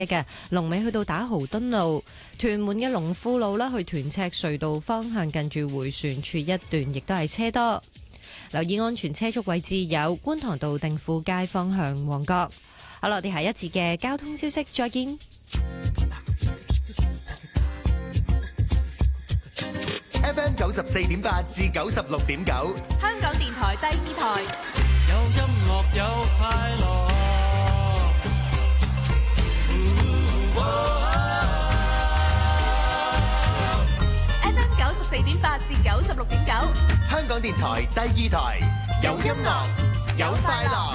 嘅龍尾去到打豪敦路，屯門嘅龍富路啦，去屯赤隧道方向近住迴旋處一段亦都係車多。留意安全車速位置有觀塘道定富街方向旺角。好啦，我哋下一節嘅交通消息再見。 FM 94.8至96.9， 香港電台第二台， 有音樂有快樂。 FM 94.8至96.9， 香港電台第二台，有音樂有快樂。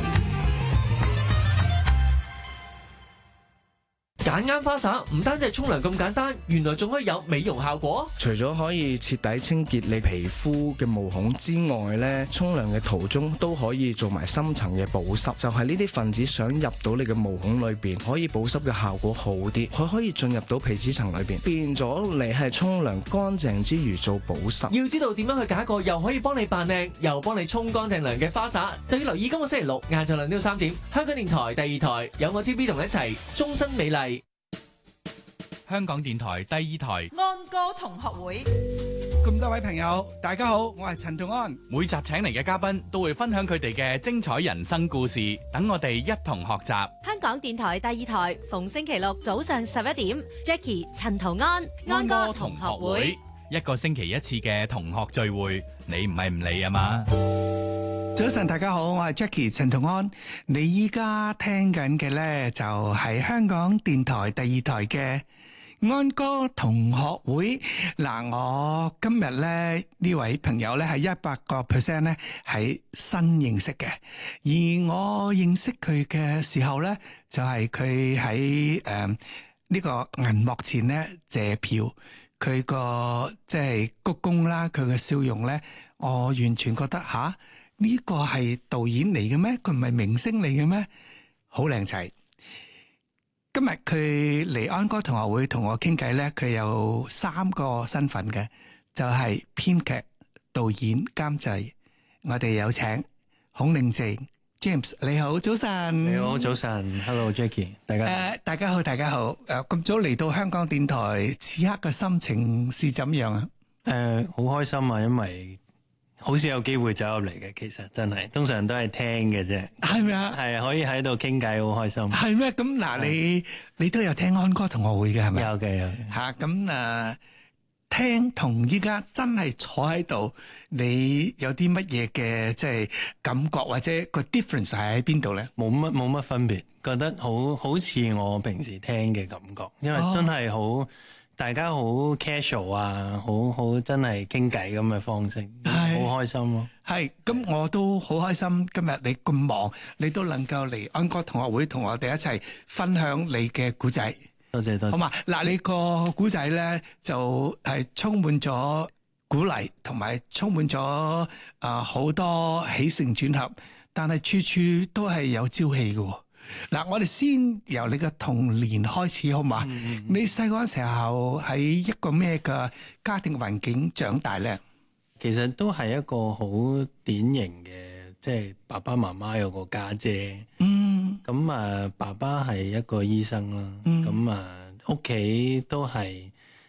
揀啱花灑唔單止係沖涼咁簡單，原來仲可以有美容效果。 除咗可以徹底清潔你皮膚嘅毛孔之外咧，沖涼嘅途中都可以做埋深層嘅保濕，就係呢啲分子想入到你嘅毛孔裏邊，可以保濕嘅效果好啲，佢可以進入到皮脂層裏邊，變咗你係沖涼乾淨之餘做保濕。 要知道點樣去揀一個又可以幫你扮靚，又幫你沖乾淨涼嘅花灑，就要留意今個星期六晏晝2點到3點，香港電台第二台有我 TV 同你一齊終身美麗。 香港電台第二台安歌同學會， 咁多位朋友，大家好，我係陳同安。 每集請嚟嘅嘉賓都會分享佢哋嘅精彩人生故事，等我哋一同學習。 香港電台第二台逢星期六早上11點 Jackie 陳圖安安歌同學會， 一個星期一次嘅同學聚會，你唔係唔嚟啊嘛？ 早晨，大家好，我係 Jackie 陳同安。你依家聽緊嘅呢，就係香港電台第二台嘅安歌同學會。嗱，我今日咧呢位朋友咧係100% 咧係新認識嘅，而我認識佢嘅時候咧就係佢喺呢個銀幕前咧謝票，佢個即係鞠躬啦，佢嘅笑容咧，我完全覺得呢個係導演嚟嘅咩？佢唔係明星嚟嘅咩？好靚仔。今日佢嚟安歌同學會同我傾偈咧，佢有3個身份嘅，就係編劇、導演、監製。我哋有請孔令靜 James， 你好，早晨。 你好，早晨。Hello Jackie， 大家。 大家好，大家好。咁早嚟到香港電台，此刻嘅心情是怎樣啊？ 好開心啊，因為好少有機會走入嚟嘅，其實真係，通常都係聽嘅啫。係咪啊？係可以喺度傾偈，好開心。係咩？咁嗱，你都有聽安歌同學會嘅係咪？有嘅，有嘅。嚇咁聽同依家真係坐喺度，你有啲乜嘢嘅即係感覺或者個 difference 係喺邊度咧？冇乜分別，覺得好似我平時聽嘅感覺，因為真係好。大家好 casual 啊，好真係傾偈咁嘅方式，好開心咯。係，咁我都好開心，今日你咁忙，你都能夠嚟安歌同學會同我哋一齊分享你嘅故仔。多謝多謝。好嘛，嗱，你個故仔咧就係充滿咗鼓勵，同埋充滿咗好多起承轉合，但係處處都係有朝氣嘅。嗱，我哋先由你嘅童年開始好嘛？你細個嗰時候喺一個咩嘅家庭環境長大咧？其實都係一個好典型嘅，即係爸爸媽媽有個家姐。咁爸爸係一個醫生啦。咁屋企都係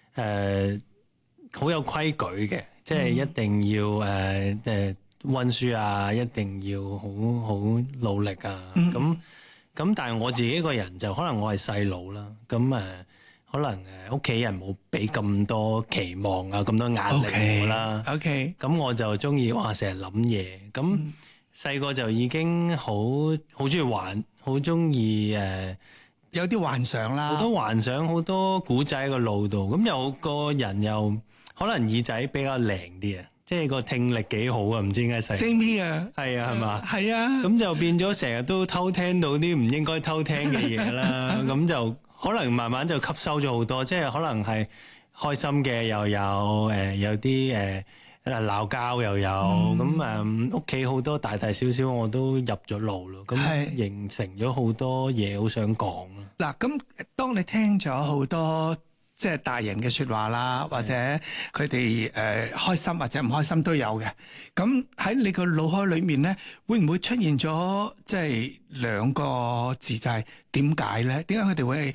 好有規矩嘅，即係一定要溫書啊，一定要好努力啊。咁但係我自己個人就可能我係細佬啦，咁可能屋企人冇俾咁多期望啊，咁多壓力我啦。咁我就中意成日諗嘢。咁細個就已經好中意玩，好中意有啲幻想啦，好多幻想，好多古仔喺個腦度。咁有個人又可能耳仔比較靈啲啊。即係個聽力幾好啊，唔知點解細。Same here。係啊，係嘛？係啊。咁就變咗成日都偷聽到啲唔應該偷聽嘅嘢啦。咁就可能慢慢就吸收咗好多，即係可能係開心嘅又有，有啲鬧交又有。咁屋企好多大大小小我都入咗腦咯。咁形成咗好多嘢好想講啦。嗱，咁當你聽咗好多即係大人嘅說話啦，或者佢哋開心或者唔開心都有嘅。咁喺你個腦海裏面咧，會唔會出現咗即係兩個字就係點解咧？點解佢哋會